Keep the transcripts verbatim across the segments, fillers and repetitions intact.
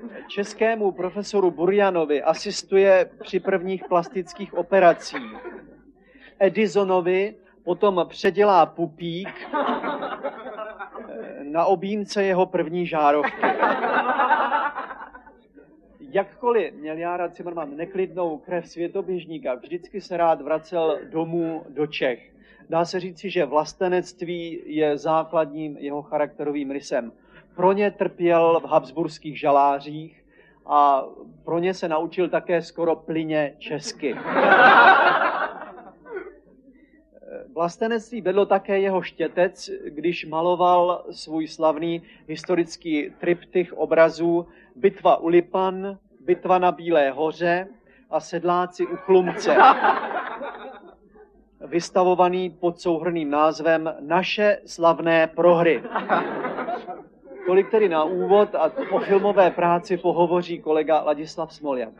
českému profesoru Burjanovi asistuje při prvních plastických operacích. Edisonovi potom předělá pupík na objímce jeho první žárovky. Jakkoliv měl Jára Cimrman neklidnou krev světoběžníka, vždycky se rád vracel domů do Čech. Dá se říci, že vlastenectví je základním jeho charakterovým rysem. Pro ně trpěl v habsburských žalářích a pro ně se naučil také skoro plyně česky. Vlastenectví vedlo také jeho štětec, když maloval svůj slavný historický triptych obrazů Bitva u Lipan, Bitva na Bílé hoře a Sedláci u Chlumce, vystavovaný pod souhrnným názvem Naše slavné prohry. Tolik tedy na úvod a o filmové práci pohovoří kolega Ladislav Smoljak.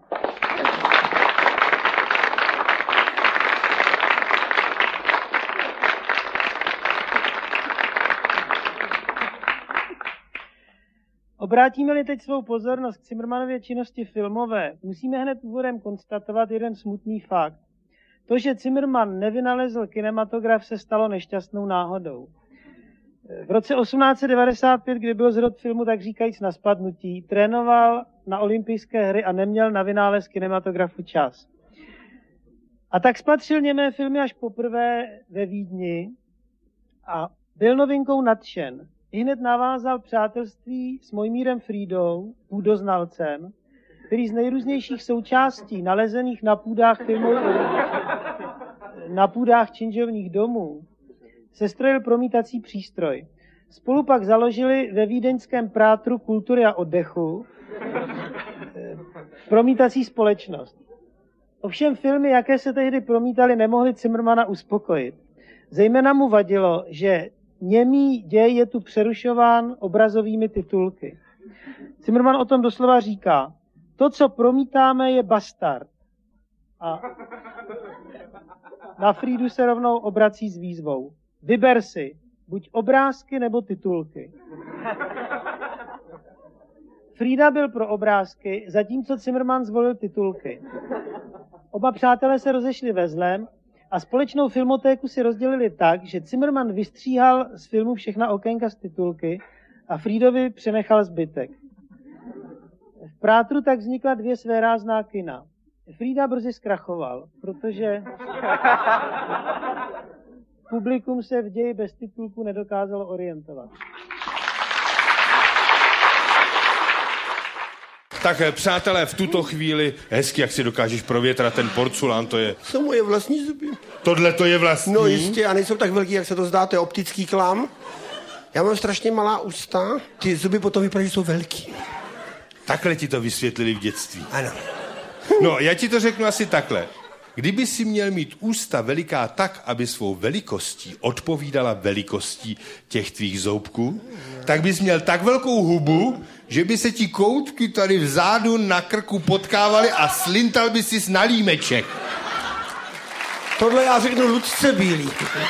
Obrátíme-li teď svou pozornost k Cimrmanově činnosti filmové, musíme hned úvodem konstatovat jeden smutný fakt. To, že Cimrman nevynalezl kinematograf, se stalo nešťastnou náhodou. V roce osmnáct set devadesát pět, kdy byl zrod filmu tak říkajíc na spadnutí, trénoval na olympijské hry a neměl na vynález kinematografu čas. A tak spatřil němé filmy až poprvé ve Vídni a byl novinkou nadšen. Ihned navázal přátelství s Mojmírem Frídou, půdoznalcem, který z nejrůznějších součástí nalezených na půdách filmů, na půdách činžovních domů sestrojil promítací přístroj. Spolu pak založili ve vídeňském Prátru kultury a oddechu promítací společnost. Ovšem filmy, jaké se tehdy promítaly, nemohly Cimrmana uspokojit. Zejména mu vadilo, že němý děj je tu přerušován obrazovými titulky. Cimrman o tom doslova říká, to, co promítáme, je bastard. A na Frídu se rovnou obrací s výzvou. Vyber si, buď obrázky nebo titulky. Frída byl pro obrázky, zatímco Cimrman zvolil titulky. Oba přátelé se rozešli ve zlém a společnou filmotéku si rozdělili tak, že Cimrman vystříhal z filmu všechna okénka z titulky a Frídovi přenechal zbytek. V Prátru tak vznikla dvě svérázná kina. Frída brzy zkrachoval, protože publikum se v ději bez titulku nedokázalo orientovat. Tak přátelé, v tuto chvíli hezky, jak si dokážeš provětrat ten porculán, to je... Jsou moje vlastní zuby. Tohle to je vlastní? No jistě, a nejsou tak velký, jak se to zdá, to je optický klam. Já mám strašně malá ústa, ty zuby potom vypadají, že jsou velký. Takhle ti to vysvětlili v dětství. Ano. No, já ti to řeknu asi takhle. Kdyby si měl mít ústa veliká tak, aby svou velikostí odpovídala velikostí těch tvých zoubků, tak bys měl tak velkou hubu, že by se ti koutky tady vzadu na krku potkávaly a slintal by si na límeček. Tohle já řeknu Lucce Bílý.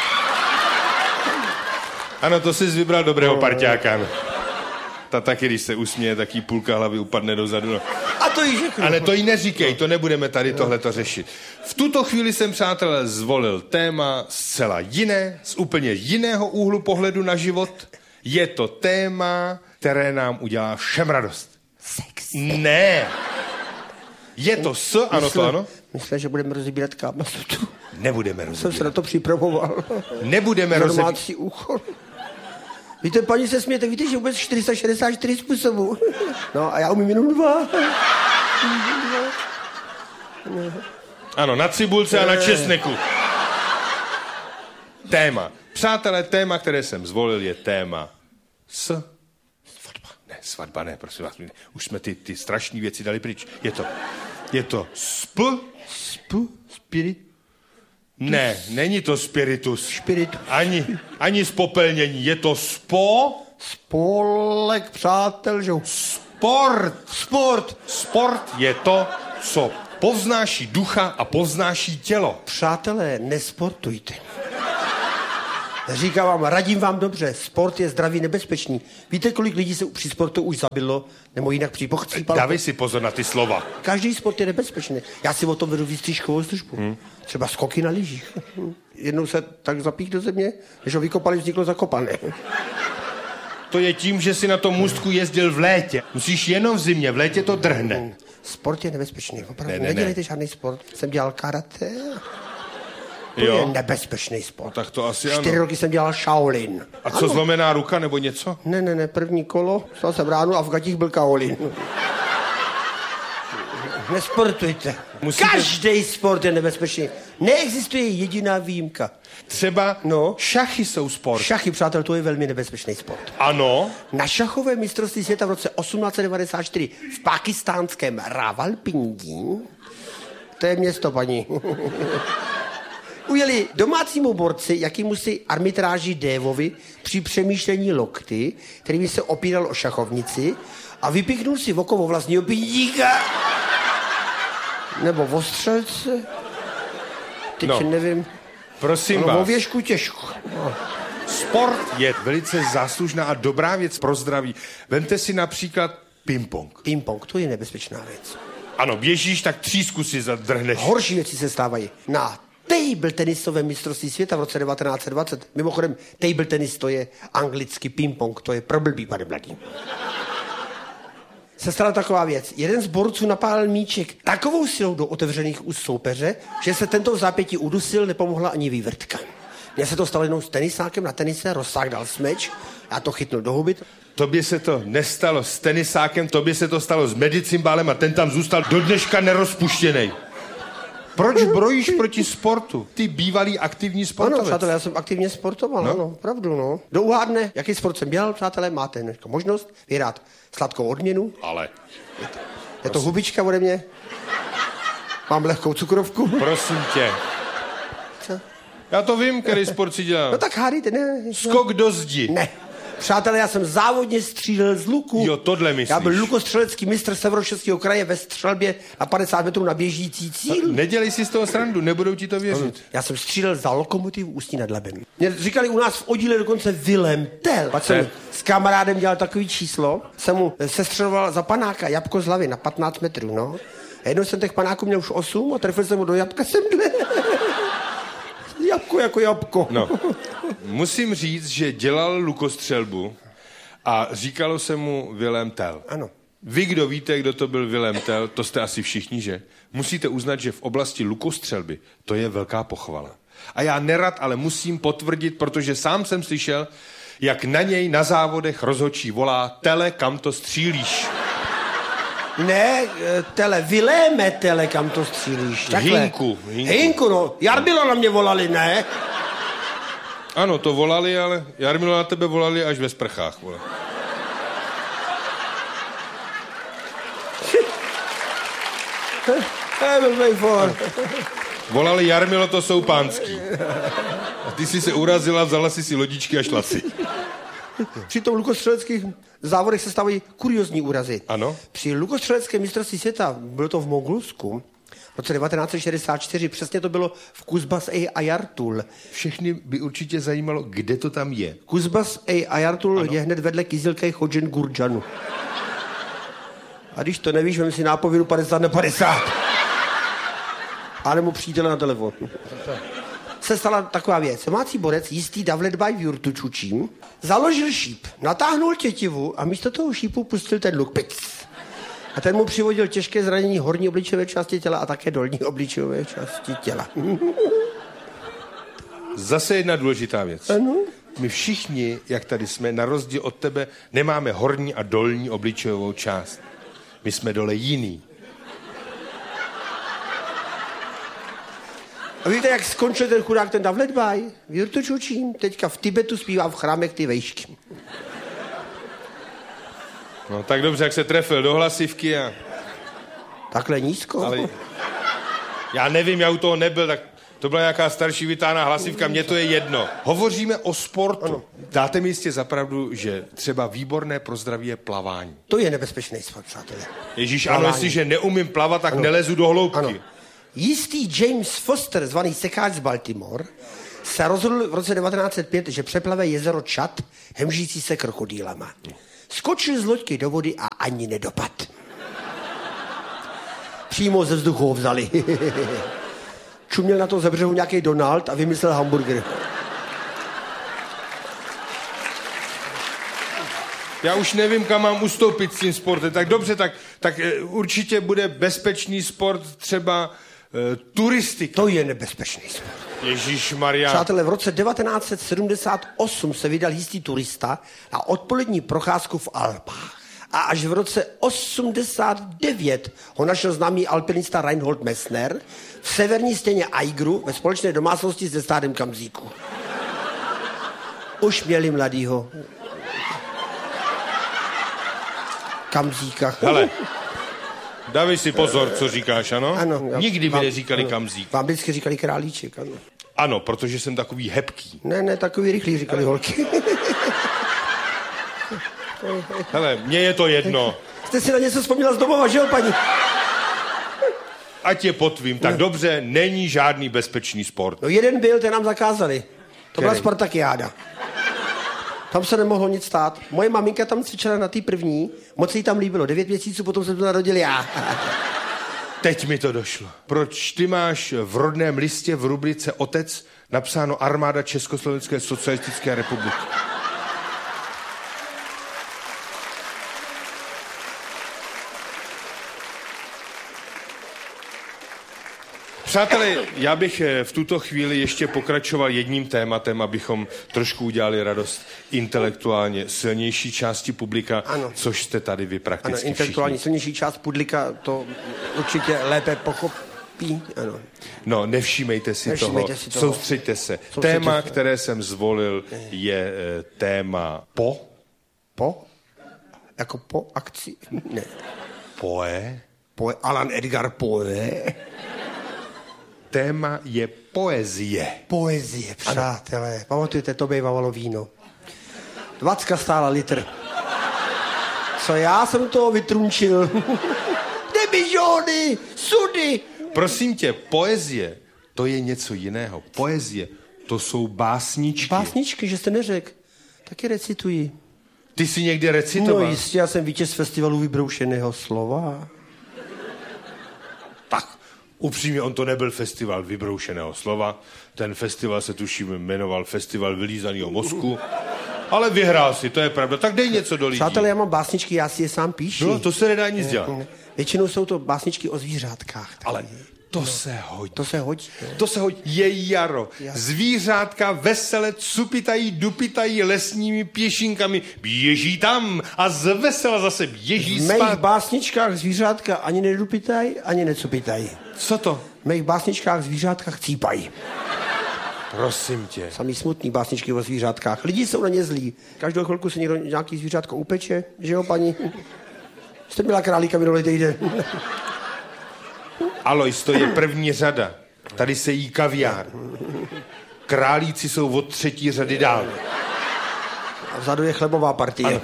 Ano, to jsi vybral dobrého parťáka. Ta taky, když se usměje, tak jí půlka hlavy upadne dozadu. No. A to jí řeknu. Ale to jí neříkej, to nebudeme tady tohleto řešit. V tuto chvíli jsem, přátelé, zvolil téma zcela jiné, z úplně jiného úhlu pohledu na život. Je to téma, které nám udělá všem radost. Sex. Ne. Je to s, ano to ano? Myslím, že budeme rozebírat Kámasutu. Nebudeme rozebírat. Jsem se na to připravoval. Nebudeme rozebírat. Domácí úchod. Víte, paní se smějete, víte, že vůbec čtyři sta šedesát čtyři způsobů. No a já umím jenom dva. Ano, na cibulce a na česneku. Téma. Přátelé, téma, které jsem zvolil, je téma s... Svatba. Ne, svatba ne, prosím vás. Už jsme ty, ty strašné věci dali pryč. Je to... Je to sp... Sp... Spirit... Ne, není to spiritus. Spiritus. Ani, ani spopelnění. Je to spo... Spolek přátel, že... Sport. Sport. Sport je to, co povznáší ducha a povznáší tělo. Přátelé, nesportujte. Říkám vám, radím vám dobře, sport je zdraví nebezpečný. Víte, kolik lidí se při sportu už zabilo, nebo jinak při pochcípalo? Dávej si pozor na ty slova. Každý sport je nebezpečný. Já si o tom vedu výstřižkovou službu. Hmm. Třeba skoky na lyžích. Jednou se tak zapích do země, než ho vykopali, vzniklo zakopané. To je tím, že si na tom můstku jezdil v létě. Musíš jenom v zimě, v létě to drhne. Hmm. Sport je nebezpečný, opravdu. Ne, ne, Nedělejte ne. žádný sport. Jsem dělal karate. To Jo. je nebezpečný sport. No, tak to asi Čtyři ano. roky jsem dělal Shaolin. A co, ano. zlomená ruka nebo něco? Ne, ne, ne, první kolo, vstal jsem ráno a v gatích byl kaolin. Nesportujte. Musíte- Každý sport je nebezpečný. Neexistuje jediná výjimka. Třeba No. šachy jsou sport. Šachy, přátel, to je velmi nebezpečný sport. Ano. Na šachové mistrovství světa v roce osmnáct set devadesát čtyři v pakistánském Rawalpindi, to je město, paní, ujeli domácímu borci, jakýmu si arbitráži Dévovi při přemýšlení lokty, kterými se opíral o šachovnici a vypichnul si v oko o vlastního pindíka. Nebo o střelce. Teď No. nevím. Prosím No, o vás, věžku těžko. No. sport je velice záslužná a dobrá věc pro zdraví. Vemte si například ping-pong. Ping-pong, to je nebezpečná věc. Ano, běžíš, tak třísku si zadrhneš. Horší věci se stávají. Na table tenisovém mistrovství světa v roce devatenáct set dvacet. Mimochodem, table tenis to je anglicky ping-pong, to je pro blbý, pane mladý. Se stala taková věc. Jeden z borců napálil míček takovou silou do otevřených úst soupeře, že se tento v zápětí udusil, nepomohla ani vývrtka. Mně se to stalo jenom s tenisákem na tenise, rozsáh dal smeč, já to chytnul do huby. Tobě se to nestalo s tenisákem, tobě se to stalo s medicimbálem a ten tam zůstal do dneška nerozpuštěnej. Proč brojíš proti sportu? Ty bývalý aktivní Ano, sportovec. přátelé, já jsem aktivně sportoval, No. ano, pravdu, no. Kdo uhádne, jaký sport jsem dělal, přátelé, máte dneska možnost vyhrát sladkou odměnu. Ale, Je to hubička ode mě. Mám lehkou cukrovku. prosím tě. Co? Já to vím, který sport si dělal. No tak hádejte, ne. Skok do zdi. Ne. Přátelé, já jsem závodně střílel z luku. Jo, tohle myslíš. Já byl lukostřelecký mistr Severočeského kraje ve střelbě na padesát metrů na běžící cíl. Nedělej si z toho srandu, nebudou ti to věřit. Já jsem střílel za Lokomotivu Ústí nad Labem. Mě říkali u nás v oddíle dokonce Vilém Tell. Pak jsem s kamarádem dělal takový číslo, jsem mu sestřeloval za panáka jabko z hlavy na patnáct metrů, no. A jednou jsem těch panáků měl už osm a trefil jsem mu do jabka semhle. Jabko jako jabko. No, musím říct, že dělal lukostřelbu a říkalo se mu Vilém Tell. Ano. Vy, kdo víte, kdo to byl Vilém Tell, to jste asi všichni, že? Musíte uznat, že v oblasti lukostřelby to je velká pochvala. A já nerad, ale musím potvrdit, protože sám jsem slyšel, jak na něj na závodech rozhodčí volá: Tele, kam to střílíš? Ne, eh, tele, Viléme tele, kam to střílíš. Takhle. Hinku, hinku. Hinku, no. Jarbilo na mě volali, ne? Ano, to volali, ale Jarmilo, na tebe volali až ve sprchách. Vole. To byl blbej for. Volali Jarmilo, to jsou pánský. A ty jsi se urazila, vzala si si lodičky a šla si. Při tom lukostřeleckých závodech se stávají kuriozní úrazy. Ano. Při lukostřeleckém mistrovství světa, bylo to v Mongolsku, v roce devatenáct set šedesát čtyři, přesně to bylo v Kuzbas a Ayartul. Všechny by určitě zajímalo, kde to tam je. Kuzbas a Ayartul ano. je hned vedle Kizilkej Chodžen Gurdžanu. A když to nevíš, vem si nápovědu padesát na padesát. A nebo přítele na telefon. Se stala taková věc. Domácí borec, jistý Davledbaj Jurtučučím, založil šíp, natáhnul tětivu a místo toho šípu pustil ten luk. Pic. A ten mu přivodil těžké zranění horní obličejové části těla a také dolní obličejové části těla. Zase jedna důležitá věc. Ano. My všichni, jak tady jsme, na rozdíl od tebe, nemáme horní a dolní obličejovou část. My jsme dole jiný. A víte, jak skončil ten chudák, ten Davledbaj? Jurtučučím, teďka v Tibetu zpívá v chrámech ty vejšky. No tak dobře, jak se trefil do hlasivky a... Takhle nízko. Ale já nevím, já u toho nebyl, tak to byla nějaká starší vytáhná hlasivka, mně to je jedno. Hovoříme o sportu. Ano. Dáte mi jistě zapravdu, že třeba výborné pro zdraví je plavání. To je nebezpečný sport, přátelé. Ježíš, Plavání. ano, jestliže neumím plavat, tak Ano. nelezu do hloubky. Ano. Jistý James Foster, zvaný Sekáč z Baltimore, se rozhodl v roce devatenáct set pět, že přeplave jezero Čad, hemžící se krokodýlama. Skočil z loďky do vody a ani nedopad. Přímo ze vzduchu ho vzali. Čuměl na to ze břehu nějaký Donald a vymyslel hamburger. Já už nevím, kam mám ustoupit s tím sportem. Tak dobře, tak, tak určitě bude bezpečný sport třeba e, turistiky. To je nebezpečný sport. Ježišmarja. Přátelé, v roce devatenáct set sedmdesát osm se vydal jistý turista na odpolední procházku v Alpách. A až v roce osmdesát devět ho našel známý alpinista Reinhold Messner v severní stěně Aigru ve společné domácnosti se stádem kamzíku. Už měli mladýho kamzíka. Hele, dávej si pozor, co říkáš, ano? Ano. Nikdy mi vám, neříkali ano, kamzík. Vám vždycky říkali králíček, ano. Ano, protože jsem takový hebký. Ne, ne, takový rychlý říkali holky. Hele, mně je to jedno. Jste si na něco vzpomněla z domova, že jo, paní? Ať je potvím, tak dobře, není žádný bezpečný sport. No jeden byl, ten nám zakázali. To byla Který? Spartakiáda. Tam se nemohlo nic stát. Moje maminka tam cvičila na té první, moc se jí tam líbilo. Devět měsíců potom jsem to narodil já. Teď mi to došlo. Proč ty máš v rodném listě v rubrice Otec napsáno Armáda Československé socialistické republiky? Přátelé, já bych v tuto chvíli ještě pokračoval jedním tématem, abychom trošku udělali radost intelektuálně silnější části publika, ano. Což jste tady vy prakticky ano, intelektuálně všichni. silnější část publika to určitě lépe pochopí. Ano. No, nevšímejte si, nevšímejte toho. si toho, soustřeďte se. Soustřeďte téma, se. které jsem zvolil, je e, téma po. Po? Jako po akci? Ne. Poe. Poe, Alan Edgar Poe. Téma je poezie. Poezie, přátelé. Ano. Pamatujete, to bývalo víno. Dvacka stála litr. Co já jsem toho vytrunčil. Debižony, sudy. Prosím tě, poezie, to je něco jiného. Poezie, to jsou básničky. Básničky, že jste neřekl. Taky recituji. Ty jsi někdy recitoval? No jistě, já jsem vítěz festivalu Vybroušeného slova. Tak, upřímně, on to nebyl festival Vybroušeného slova. Ten festival se tuším jmenoval Festival vylízaného mozku. Ale vyhrál si, to je pravda. Tak dej něco do lidí. Přátelé, já mám básničky, já si je sám píšu. No, to se nedá nic dělat. Většinou jsou to básničky o zvířátkách. Taky. Ale to no. se hodí. To se hodí. To se hodí. Je jaro. Zvířátka vesele cupitají, dupitají lesními pěšinkami. Běží tam a z vesela zase běží V mých spát. básničkách zvířátka ani nedupitají, ani necupitají. Co to? V mých básničkách zvířátka chcípají. Prosím tě. Samý smutný básničky o zvířátkách. Lidi jsou na ně zlí. Každou chvilku se někdo nějaký zvířátko upeče, že jo, paní? Jste měla králíka minulý týden. Alois, to je první řada. Tady se jí kaviár. Králíci jsou od třetí řady dál. A vzadu je chlebová partie. Ano.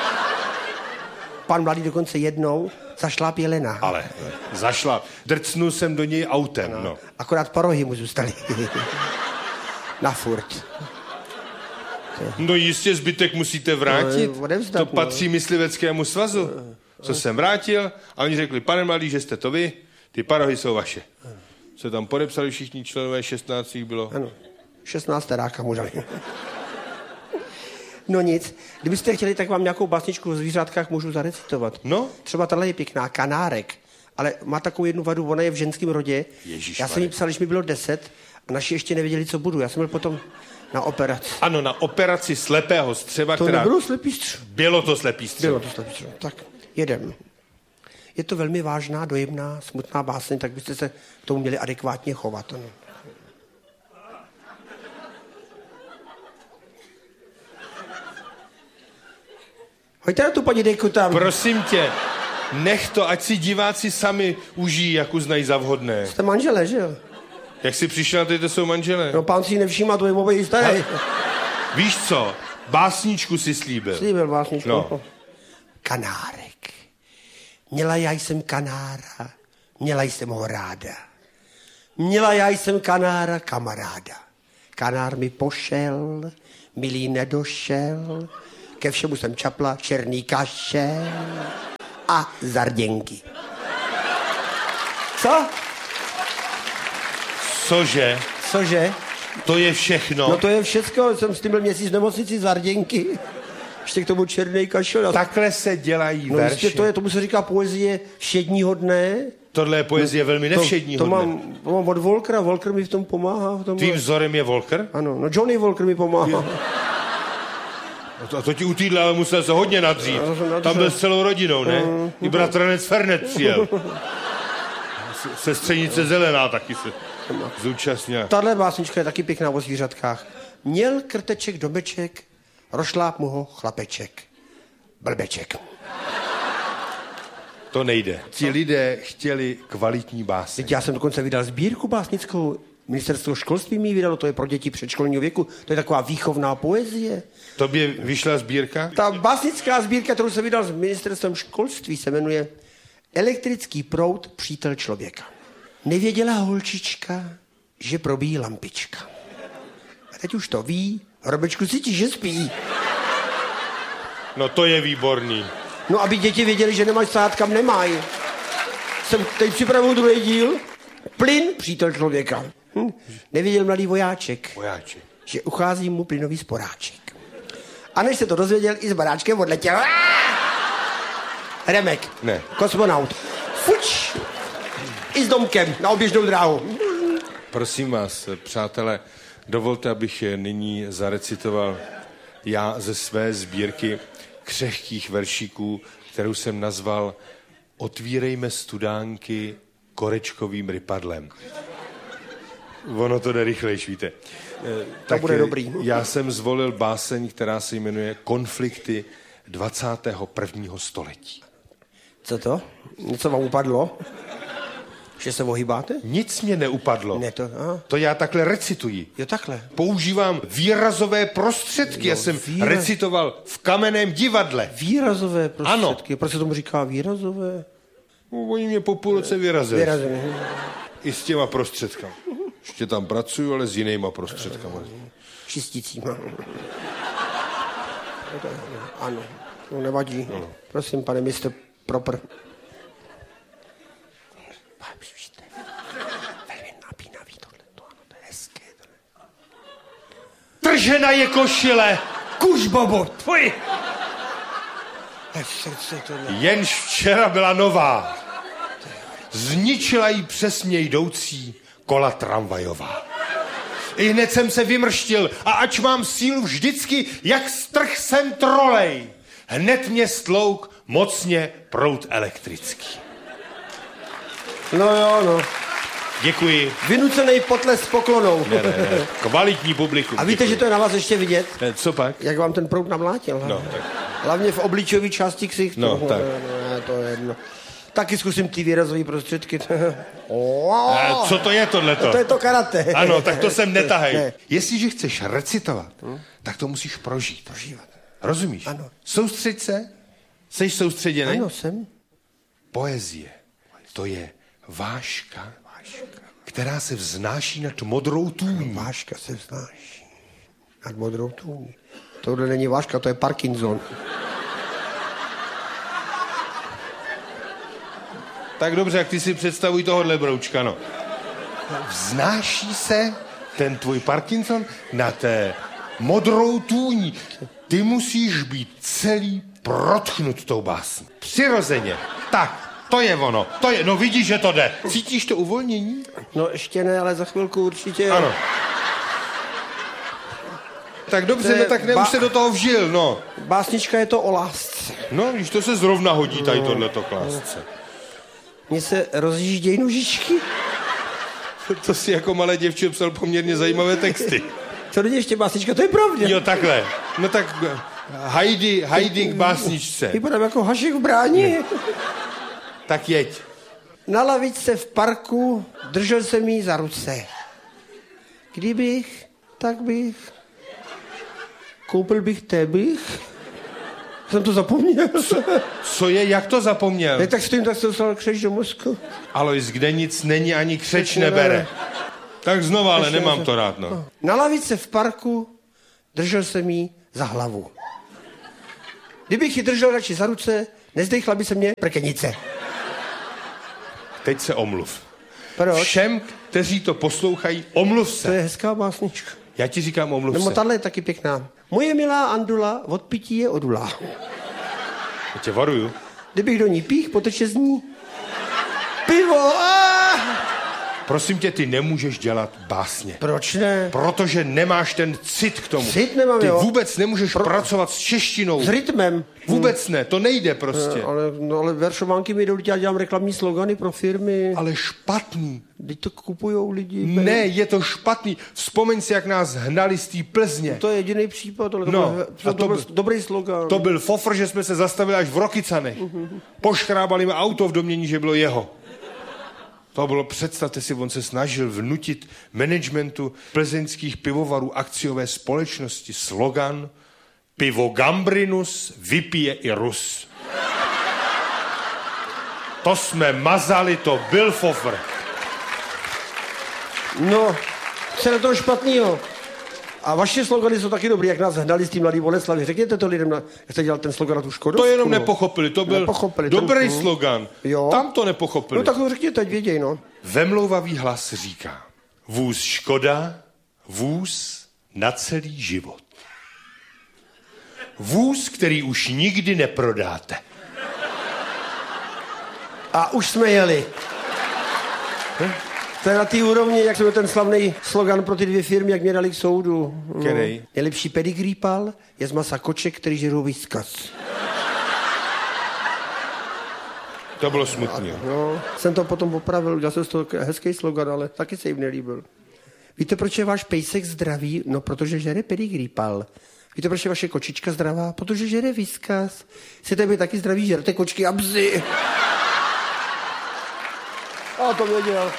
Pan mladý dokonce jednou zašláp jelena. Ale zašla. Drcnul jsem do něj autem, no. Akorát parohy mu zůstaly. Na furt. No jistě, zbytek musíte vrátit. No, odevzdat, to patří no. mysliveckému svazu. Co jsem vrátil a oni řekli, pane mladý, že jste to vy, ty parohy jsou vaše. Se tam podepsali všichni členové, šestnáct jich bylo. Ano, šestnáct teráka mu dali. No nic, kdybyste chtěli, tak vám nějakou básničku o zvířátkách můžu zarecitovat. No? Třeba tahle je pěkná, Kanárek, ale má takovou jednu vadu, ona je v ženském rodě. Ježišmarja. Já jsem jí psal, když mi bylo deset a naši ještě nevěděli, co budu. Já jsem byl potom na operaci. Ano, na operaci slepého střeva, To která... nebylo slepý střevo. Bylo to slepý střevo. Bylo to slepý střevo. Tak, jedem. Je to velmi vážná, dojemná, smutná báseň, tak byste se k tomu měli adekvátně chovat. Ano. Hoďte na tu paní dejku tam. Prosím tě, nech to, ať si diváci sami užijí, jak uznají za vhodné. Jste manželé, že jo? Jak jsi přišel, teď to jsou manželé. No pán si nevšímá, to je mobile starý. Víš co, básničku si slíbil. Slíbil básničku. No. Kanárek. Měla já jsem kanára, měla jsem ho ráda. Měla já jsem kanára kamaráda. Kanár mi pošel, milý nedošel, ke všemu jsem čapla černý kašel a zarděnky. Co? Cože? Cože? To je všechno? No to je všecko, jsem s tím byl měsíc v nemocnici zarděnky. Ještě k tomu černý kašel. Takhle se dělají no, verše. To je, tomu se říká poezie všedního dne. Tohle je poezie no, velmi nevšedního to, to dne. mám, to mám od Volkera, Volker mi v tom pomáhá. V tom Tvým vzorem je Volker? Ano, no Johnny Volker mi pomáhá. A to, a to ti utýdle, ale musel se hodně nadřít. No, tam byl s celou rodinou, ne? Uh, I bratranec Fernet přijel. Sestřenice Zelená taky se zúčastnila. Tahle básnička je taky pěkná o zvířatkách. Měl krteček domeček, rošláp mu ho chlapeček. Blbeček. To nejde. Ti lidé chtěli kvalitní básně. Já jsem dokonce vydal sbírku básnickou. Ministerstvo školství mi vydalo, to je pro děti předškolního věku. To je taková výchovná poezie. Tobě vyšla sbírka? Ta básnická sbírka, kterou jsem vydal s ministerstvem školství, se jmenuje Elektrický proud, přítel člověka. Nevěděla holčička, že probíjí lampička. A teď už to ví, Robečku cítí, že spí. No to je výborný. No, aby děti věděli, že nemáš sát, kam nemají. Jsem teď připravil druhý díl. Plyn, přítel člověka. Hm? Nevěděl mladý vojáček, Vojáček, že uchází mu plynový sporáček. A než se to dozvěděl, i s baráčkem odletěl. Remek. Ne. Kosmonaut. Fuč. I s domkem na oběžnou dráhu. Prosím vás, přátelé, dovolte, abych nyní zarecitoval já ze své sbírky křehkých veršíků, kterou jsem nazval Otvírejme studánky korečkovým rypadlem. Ono to jde rychlejš, víte. To bude dobrý. Já jsem zvolil báseň, která se jmenuje Konflikty dvacátého prvního století. Co to? Něco vám upadlo? Že se ohýbáte? Nic mě neupadlo. Ne, to, aha. To já takhle recituji. Jo, takhle. Používám výrazové prostředky. Jo, já jsem výraz... recitoval v kamenném divadle. Výrazové prostředky? Ano. Proč se tomu říká výrazové? No, oni mě po půl roce vyrazili. Vyrazili. I s těma prostředkama. Ještě tam pracuju, ale s jinýma prostředkama. Čistícíma. Ano, no nevadí. No. Prosím, pane mistr Propr. Velmi napínavý tohleto, ano, to je hezké. Tržena je košile! Kuž, bobo, tvoj! Jenž včera byla nová. Zničila jí přesně jdoucí kola tramvajová. I hned jsem se vymrštil a ač mám sílu vždycky, jak strh jsem trolej. Hned mě stlouk mocně proud elektrický. No jo, no. Děkuji. Vynucenej potles s poklonou. Ne, ne, ne. Kvalitní publikum. A víte, děkuji. že to je na vás ještě vidět? Ne, co pak? Jak vám ten proud namlátil. No, tak. Hlavně v obličové části ksichtu. No, tak. Ne, to je jedno. Taky zkusím ty výrazové prostředky. A co to je tohleto? To je to karate. Ano, tak to sem netahej. Ne. Jestliže chceš recitovat, hmm? tak to musíš prožít. Prožívat. Rozumíš? Ano. Soustřeď se. Jsi soustředěný? Ano, jsem. Poezie. To je váška, která se vznáší nad modrou tůní. Váška se vznáší nad modrou tůní. Tohle není váška, to je Parkinson. Tak dobře, jak ty si představuj tohohle broučka, no. Vznáší se ten tvůj Parkinson na té modrou tůní. Ty musíš být celý protchnut tou básní. Přirozeně. Tak, to je ono. To je, no vidíš, že to jde. Cítíš to uvolnění? No ještě ne, ale za chvilku určitě. Ano. Tak dobře, no tak ne, ba- už se do toho vžil, no. Básnička je to o lásce. No, víš, to se zrovna hodí tady tohleto k lásce. Mně se rozjíždějí nožičky. To si jako malé děvče psal poměrně zajímavé texty. To není ještě básnička, to je pravda. Jo, takhle. No tak Heidi, Heidi k básničce. Vypadám jako hašek v bráni. Tak jeď. Na lavičce v parku držel jsem jí za ruce. Kdybych, tak bych, koupil bych tebych. Jsem to zapomněl. Co, co je, jak to zapomněl? Ne, tak stojím, tak jsem dostal křeč do mozku. Alois, kde nic není, ani křeč nebere. Tak znova, ale Ještě nemám se... to rád, no. Na lavice v parku držel jsem jí za hlavu. Kdybych ji držel radši za ruce, nezdechla by se mě prkenice. Teď se omluv. Proč? Všem, kteří to poslouchají, omluv se. To je hezká básnička. Já ti říkám, omluv Nebo se. tahle je taky pěkná. Moje milá Andula od pití je odula. Já tě varuju. Kdybych do ní pích, poteče z ní pivo. Ah! Prosím tě, ty nemůžeš dělat básně. Proč ne? Protože nemáš ten cit k tomu. Cit nemám, Ty jo. vůbec nemůžeš Pro... pracovat s češtinou. S rytmem. Vůbec ne, to nejde prostě. No, ale, no, ale veršovánky mi jdou, já dělám reklamní slogany pro firmy. Ale špatný. Teď to kupujou lidi. Ne, je to špatný. Vzpomeň si, jak nás hnali z té Plzně. To je jediný případ, ale to, No, byl, a to, to byl byl- dobrý slogan. To byl fofr, že jsme se zastavili až v Rokycanech. Poškrábali mi auto v domění, že bylo jeho. To bylo, představte si, on se snažil vnutit managementu plzeňských pivovarů akciové společnosti slogan Pivo Gambrinus vypije i Rus. To jsme mazali, to byl fofr. No, co je na toho špatnýho? A vaše slogany jsou taky dobrý, jak nás hnali s tím mladý Boleslavi. Řekněte to lidem, na, jak jste dělal ten slogan na tu Škodu. To jenom nepochopili, to byl Nepochopili, dobrý ten- slogan. Jo. Tam to nepochopili. No tak ho řekněte, ať věděj, no. Vemlouvavý hlas říká, vůz Škoda, vůz na celý život. Vůz, který už nikdy neprodáte. A už jsme jeli. Hm? To je na té úrovni, jak jsme ten slavný slogan pro ty dvě firmy, jak mě dali k soudu. No. Který? Nejlepší pedigree pal je z masa koček, který žerou výzkaz. To bylo smutný. No, jsem to potom opravil, udělal jsem z toho hezký slogan, ale taky se jim nelíbil. Víte, proč je váš pejsek zdravý? No, protože žere pedigree pal. Víte, proč je vaše kočička zdravá? Protože žere výzkaz. Chcete být taky zdraví, žerte kočky a bzy. A to věděl.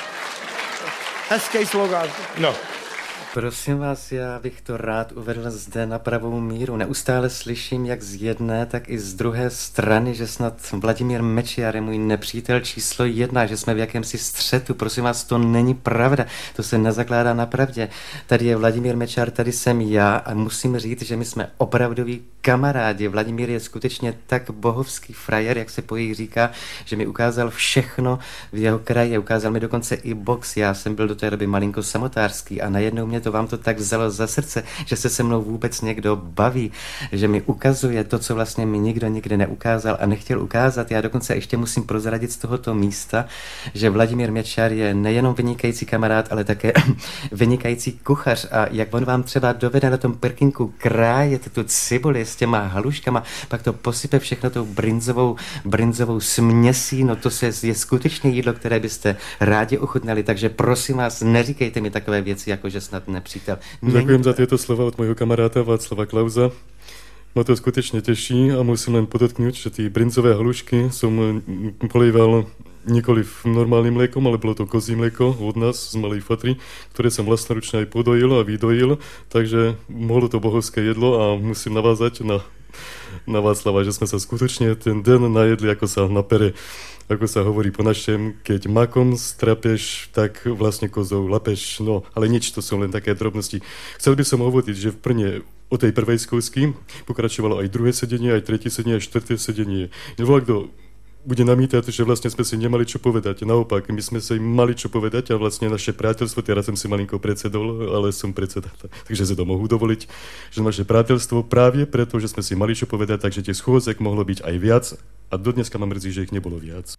Hezký slogan. No, Prosím vás, já bych to rád uvedl zde na pravou míru. Neustále slyším jak z jedné, tak i z druhé strany, že snad Vladimír Mečiar je můj nepřítel číslo jedna, že jsme v jakémsi střetu. Prosím vás, to není pravda. To se nezakládá na pravdě. Tady je Vladimír Mečiar, tady jsem já a musím říct, že my jsme opravdoví kamarádi. Vladimír je skutečně tak bohovský frajer, jak se po jich říká, že mi ukázal všechno v jeho kraji. Ukázal mi dokonce i box. Já jsem byl do té doby malinko samotářský a najednou mě to vám to tak vzalo za srdce, že se se mnou vůbec někdo baví, že mi ukazuje to, co vlastně mi nikdo nikdy neukázal a nechtěl ukázat. Já dokonce ještě musím prozradit z tohoto místa, že Vladimír Mečiar je nejenom vynikající kamarád, ale také vynikající kuchař a jak on vám třeba dovede na tom prkinku krájet tu cibuli s těma haluškama, pak to posype všechno tou brinzovou, brinzovou směsí, no to se je skutečně jídlo, které byste rádi ochutnali, takže prosím vás, neříkejte mi takové věci, jako že snad nepřítel. Ďakujem za tieto slova od mojho kamaráta Václava Klauza. Ma to skutečne teší a musím len podotknúť, že tie brinzové halušky som polieval nikoliv normálnym mliekom, ale bolo to kozí mlieko od nás z Malej Fatry, ktoré som vlastnoručne aj podojil a vydojil, takže mohlo to bohovské jedlo a musím navázať na, na Václava, že sme sa skutočne ten den najedli, ako sa na pere, ako sa hovorí po našem, keď makom strapeš, tak vlastne kozou lapeš, no, ale nič, to sú len také drobnosti. Chcel by som hovoriť, že v Brne o tej prvej skúsky pokračovalo aj druhé sedenie, aj tretie sedenie, aj štvrté sedenie. Nevolá kto bude namítať, že vlastne sme si nemali čo povedať. Naopak, my sme si mali čo povedať a vlastne naše priateľstvo, teraz som si malinko predsedol, ale som predseda, takže si to mohu dovoliť, že naše priateľstvo práve preto, že sme si mali čo povedať, takže tie schôdzek mohlo byť aj viac a dodneska ma mrzí, že ich nebolo viac.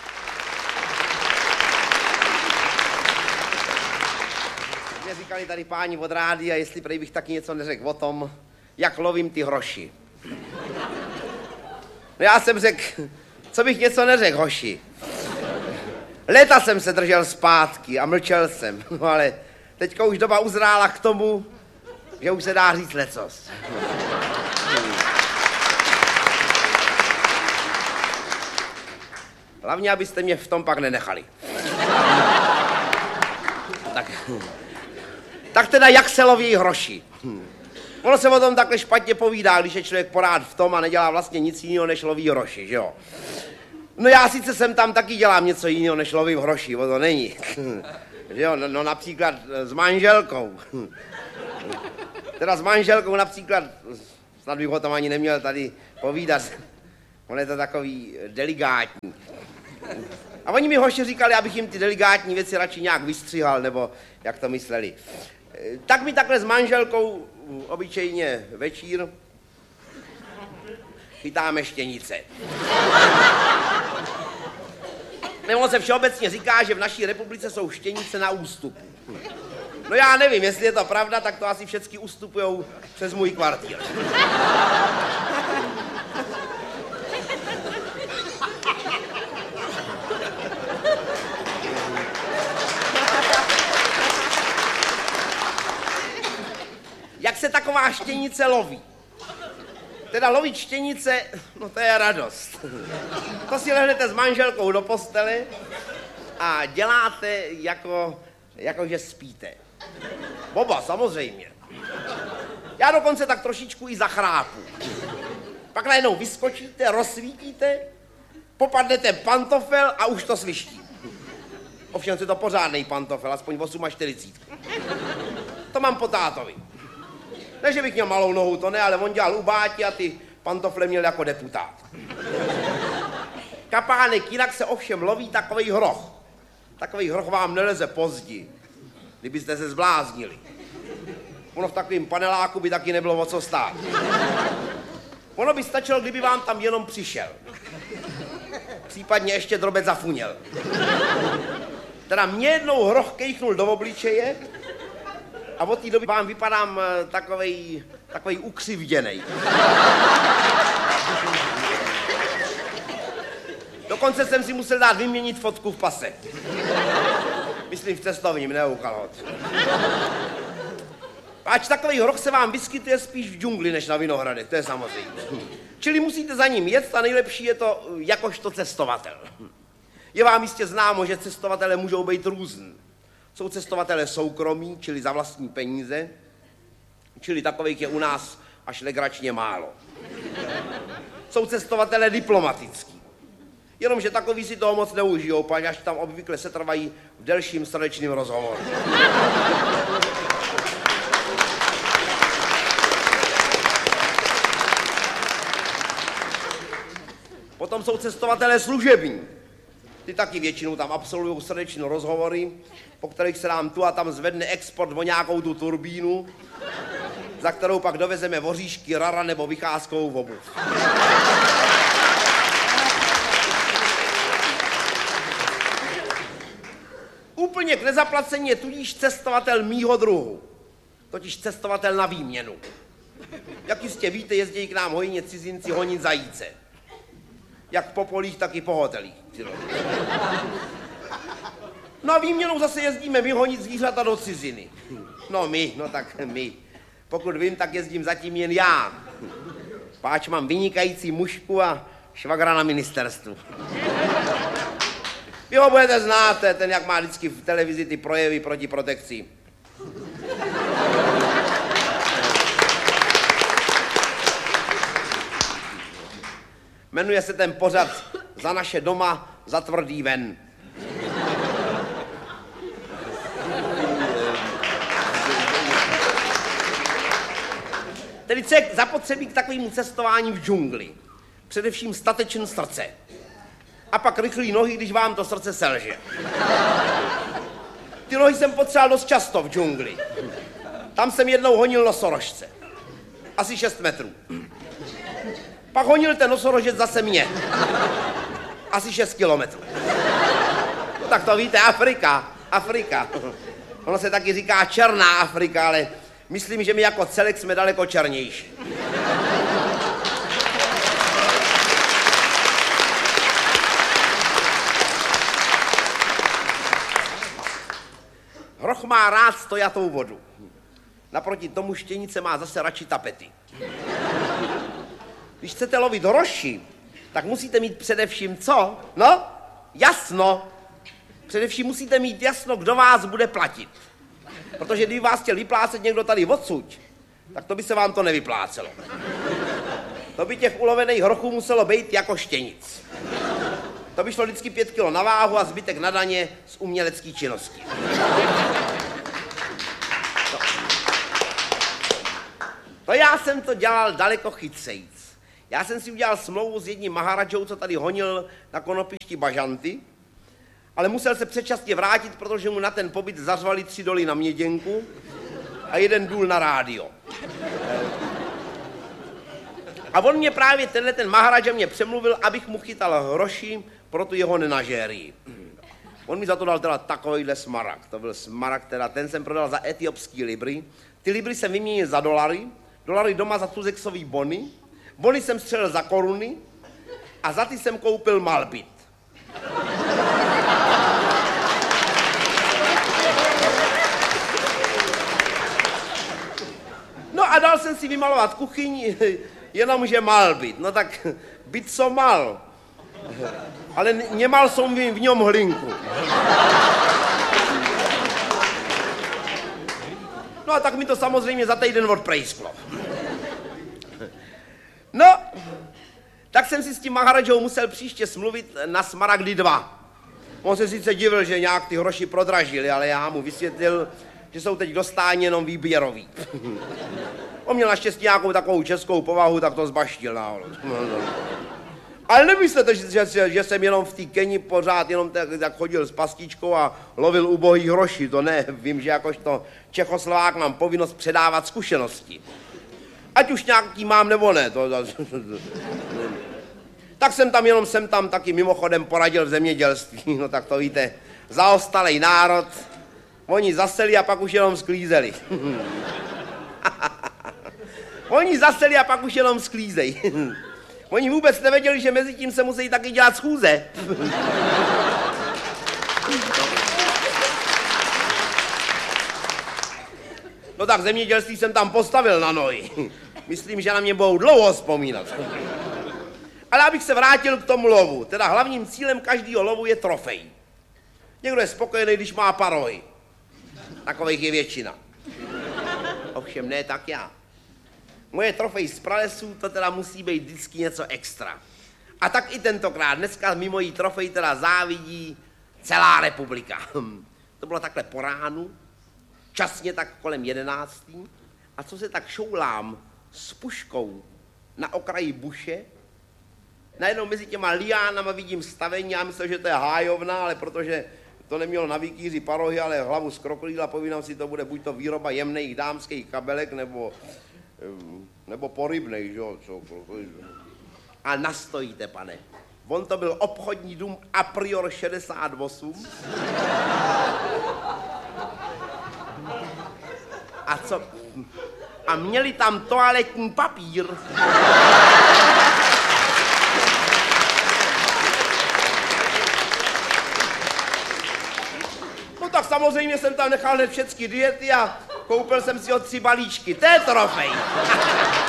Mě říkali tady páni od rádia, jestli prej bych taky něco neřekl o tom, jak lovím ty hroši. No já jsem řekl, co bych něco neřekl, hoši. Léta jsem se držel zpátky a mlčel jsem, no ale teďka už doba uzrála k tomu, že už se dá říct lecos. Hlavně, abyste mě v tom pak nenechali. Tak, tak teda jak se loví hroši? Ono se o tom takhle špatně povídá, když je člověk porád v tom a nedělá vlastně nic jiného, než loví hroši, že jo? No já sice jsem tam taky dělám něco jiného, než lovím hroši, o to není. Jo, no, no například s manželkou. Teda s manželkou například, snad bych ho tam ani neměl tady povídat. On je to takový delikátní. A oni mi hoši říkali, abych jim ty delikátní věci radši nějak vystřihal, nebo jak to mysleli. Tak mi takhle s manželkou obyčejně večír chytáme štěnice. Nebo se všeobecně říká, že v naší republice jsou štěnice na ústupu. No já nevím, jestli je to pravda, tak to asi všechny ustupujou přes můj kvartír. Jak se taková štěnice loví? Teda lovit štěnice, no to je radost. To si lehnete s manželkou do postele a děláte jako, jako že spíte. Oba, samozřejmě. Já dokonce tak trošičku i zachrápu. Pak najednou vyskočíte, rozsvítíte, popadnete pantofel a už to sviští. Ovšem je to pořádnej pantofel, aspoň čtyřicet osm. To mám po tátovi. Ne, že bych měl malou nohu, to ne, ale on dělal u báti a ty pantofle měl jako deputát. Kapánek, jinak se ovšem loví takovej hroch. Takovej hroch vám neleze pozdě, kdybyste se zbláznili. Ono v takovém paneláku by taky nebylo o co stát. Ono by stačilo, kdyby vám tam jenom přišel. Případně ještě drobec zafuněl. Teda mě jednou hroch kejchnul do obličeje a od té doby vám vypadám takovej, takovej ukřivděnej. Dokonce jsem si musel dát vyměnit fotku v pase. Myslím v cestovním, ne u kalhot. Ač takový hroch se vám vyskytuje spíš v džungli, než na Vinohradech, to je samozřejmě. Čili musíte za ním jet a nejlepší je to jakožto cestovatel. Je vám jistě známo, že cestovatelé můžou být různý. Jsou cestovatelé soukromí, čili za vlastní peníze, čili takových je u nás až legračně málo. Jsou cestovatelé diplomatický. Jenomže takový si toho moc neužijou, paň až tam obvykle se trvají v delším srdečným rozhovoru. Potom jsou cestovatelé služební. Ty taky většinou tam absolvují srdeční rozhovory, po kterých se nám tu a tam zvedne export o nějakou tu turbínu, za kterou pak dovezeme voříšky, rara nebo vycházkovou obuv. Úplně k nezaplacení je tudíž cestovatel mýho druhu, totiž cestovatel na výměnu. Jak jistě víte, jezdí k nám hojně cizinci honit zajíce. Jak po polích, tak i po hotelích. No a výměnou zase jezdíme my honit zvířata do ciziny. No my, no tak my. Pokud vím, tak jezdím zatím jen já. Páč mám vynikající mužku a švagra na ministerstvu. Vy ho budete znát, ten jak má vždycky v televizi ty projevy proti protekci. Jmenuje se ten pořad Za naše doma, za tvrdý ven. Tedy co je zapotřebí k takovému cestování v džungli? Především statečné srdce. A pak rychlý nohy, když vám to srdce selže. Ty nohy jsem potřeboval dost často v džungli. Tam jsem jednou honil nosorožce. Asi šest metrů. Pak honil ten nosorožec zase mě. Asi šest kilometrů. No tak to víte, Afrika, Afrika. Ono se taky říká černá Afrika, ale myslím, že my jako celek jsme daleko černější. Hroch má rád stojatou vodu. Naproti tomu štěnice má zase radši tapety. Když chcete lovit hroši, tak musíte mít především co? No, jasno. Především musíte mít jasno, kdo vás bude platit. Protože kdyby vás chtěl vyplácet někdo tady odsud, tak to by se vám to nevyplácelo. To by těch ulovených hrochů muselo být jako štěnic. To by šlo vždycky pět kilo na váhu a zbytek na daně z umělecké činnosti. To. to já jsem to dělal daleko chytřejc. Já jsem si udělal smlouvu s jedním maharadžou, co tady honil na konopišti bažanty, ale musel se předčasně vrátit, protože mu na ten pobyt zařvali tři doly na měděnku a jeden důl na rádio. A on mě právě, tenhle ten maharadža mě přemluvil, abych mu chytal hroši pro tu jeho nenažérii. On mi za to dal teda takovejhle smaragd. To byl smaragd, teda ten jsem prodal za etiopský libry. Ty libry jsem vyměnil za dolary, dolary doma za tuzexový bony, bony jsem střelil za koruny a za ty jsem koupil malbit. No a dal jsem si vymalovat kuchyň, jenomže malbit. No tak byt co mal. Ale nemal som v něm hlinku. No a tak mi to samozřejmě za týden odprejsklo. No, tak jsem si s tím maharadžou musel příště smluvit na Smaragdy dva. On se sice divil, že nějak ty hroši prodražili, ale já mu vysvětlil, že jsou teď dostání jenom výběrový. On měl naštěstí nějakou takovou českou povahu, tak to zbaštil náhodou. Ale nemyslete, že, že, že jsem jenom v té Keni pořád jenom tak, tak chodil s pastičkou a lovil ubohý hroši, to ne. Vím, že jakožto Čechoslovák mám povinnost předávat zkušenosti. Ať už nějaký mám nebo ne. To, to, to, to, to. Tak jsem tam jenom jsem tam taky mimochodem poradil v zemědělství. No tak to víte, zaostalej národ. Oni zaseli a pak už jenom sklízeli. Oni zaseli a pak už jenom sklízej. Oni vůbec nevěděli, že mezi tím se musí taky dělat schůze. No tak zemědělství jsem tam postavil na nohy. Myslím, že na mě budou dlouho vzpomínat. Ale abych se vrátil k tomu lovu. Teda hlavním cílem každého lovu je trofej. Někdo je spokojený, když má parohy. Takových je většina. Ovšem ne tak já. Moje trofej z pralesů, to teda musí být vždycky něco extra. A tak i tentokrát. Dneska mi mojí trofej teda závidí celá republika. To bylo takhle po ránu, časně tak kolem jedenáctý. A co se tak šoulám s puškou na okraji buše, najednou mezi těma liánama vidím stavení, já myslím, že to je hájovna, ale protože to nemělo na vikíři parohy, ale hlavu z krokodýla, povídám si, to bude buď to výroba jemných dámských kabelek, nebo, nebo porybnej, že jo, co, a nastojíte, pane. On to byl obchodní dům a prior šedesát osm. A co? A měli tam toaletní papír. No tak samozřejmě jsem tam nechal hned všechny diety a koupil jsem si od tři balíčky. To je trofej.